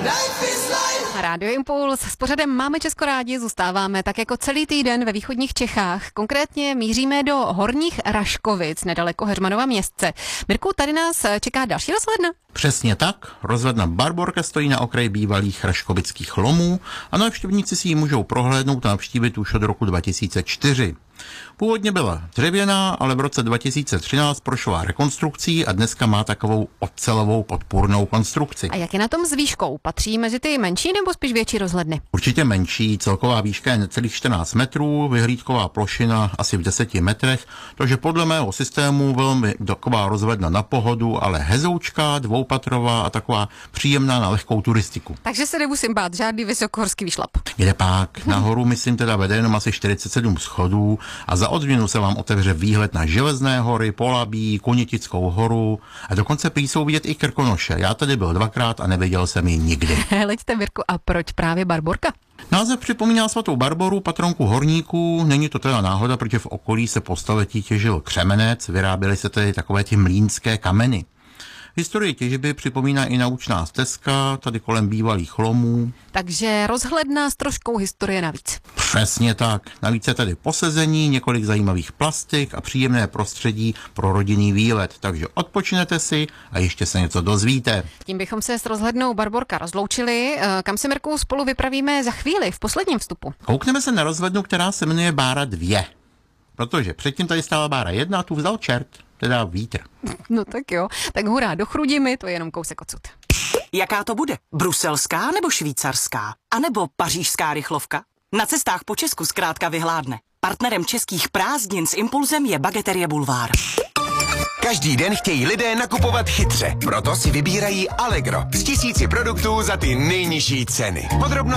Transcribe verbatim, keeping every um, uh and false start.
Rádio Impuls s pořadem Máme Česko rádi zůstáváme tak jako celý týden ve východních Čechách. Konkrétně míříme do Horních Raškovic, nedaleko Heřmanova Městce. Mirku, tady nás čeká další rozhledna. Přesně tak. Rozhledna Barborka stojí na okraji bývalých raškovických lomů a návštěvníci si ji můžou prohlédnout a navštívit už od roku dva tisíce čtyři. Původně byla dřevěná, ale v roce dva tisíce třináct prošla rekonstrukcí a dneska má takovou ocelovou podpůrnou konstrukci. A jak je na tom s výškou? Patří mezi ty menší nebo spíš větší rozhledny? Určitě menší, celková výška je necelých čtrnáct metrů, vyhlídková plošina asi v deseti metrech, takže podle mého systému velmi taková rozhledna na pohodu, ale hezoučká, dvoupatrová a taková příjemná na lehkou turistiku. Takže se nemusím bát, žádný vysokohorský výšlap. Kde pak? Nahoru, myslím, teda vede jenom asi čtyřicet sedm schodů a za odměnu se vám otevře výhled na Železné hory, Polabí, Konětickou horu a dokonce prý jsou vidět i Krkonoše. Já tady byl dvakrát a neviděl jsem ji nikdy. Leďte, Mirku, a proč právě Barborka? Název připomíná svatou Barboru, patronku horníků. Není to teda náhoda, protože v okolí se po staletí těžil křemenec, vyráběly se tedy takové ty mlýnské kameny. Historii těžby připomíná i naučná stezka, tady kolem bývalých lomů. Takže rozhledna s troškou historie navíc. Přesně tak. Navíc je tady posezení, několik zajímavých plastik a příjemné prostředí pro rodinný výlet. Takže odpočinete si a ještě se něco dozvíte. Tím bychom se s rozhlednou Barborka rozloučili. Kam se, Mirku, spolu vypravíme za chvíli v posledním vstupu? Koukneme se na rozhlednu, která se jmenuje Bára dva. Protože předtím tady stála Bára jedna a tu vzal čert, teda vítr. No tak jo, tak hurá, do Chrudimi, to je jenom kousek odsud. Jaká to bude? Bruselská nebo švýcarská? A nebo pařížská rychlovka? Na cestách po Česku zkrátka vyhládne. Partnerem českých prázdnin s Impulzem je Bageterie Bulvár. Každý den chtějí lidé nakupovat chytře, proto si vybírají Allegro s tisíci produktů za ty nejnižší ceny. Podrobnosti